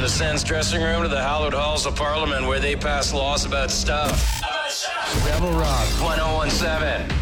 the Sens dressing room to the hallowed halls of Parliament where they pass laws about stuff. Rebel Rock 1017.